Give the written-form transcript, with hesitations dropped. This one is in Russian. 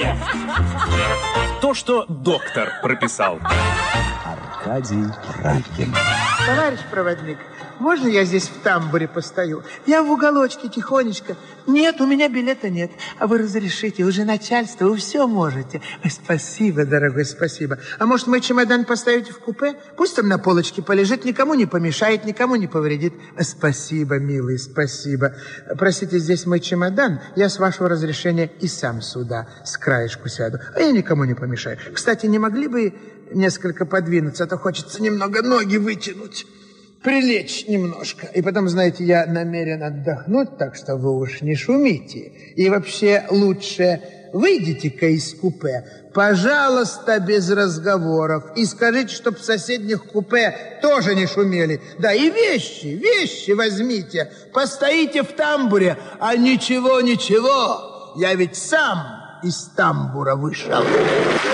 Аркадия. То, что доктор прописал. Аркадий Райкин. Товарищ проводник, можно я здесь в тамбуре постою? Я в уголочке тихонечко. Нет, у меня билета нет. А вы разрешите, уже начальство, вы все можете. Ой, спасибо, дорогой, спасибо. А может, мой чемодан поставите в купе? Пусть там на полочке полежит, никому не помешает, никому не повредит. Спасибо, милый, спасибо. Простите, здесь мой чемодан. Я, с вашего разрешения, и сам сюда с краешку сяду. А я никому не помешаю. Кстати, не могли бы несколько подвинуться, а то хочется немного ноги вытянуть, прилечь немножко. И потом, знаете, я намерен отдохнуть, так что вы уж не шумите. И вообще лучше выйдите-ка из купе, пожалуйста, без разговоров. И скажите, чтоб в соседних купе тоже не шумели. Да, и вещи возьмите. Постоите в тамбуре, а ничего, я ведь сам из тамбура вышел.